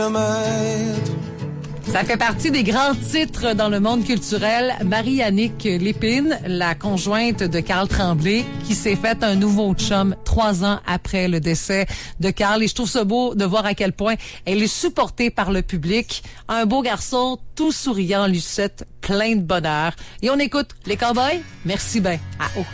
Ça fait partie des grands titres dans le monde culturel. Marie-Annick Lépine, la conjointe de Carl Tremblay, qui s'est fait un nouveau chum 3 ans après le décès de Carl. Et je trouve ça beau de voir à quel point elle est supportée par le public. Un beau garçon, tout souriant, Lucette, plein de bonheur. Et on écoute les Cowboys. Merci ben.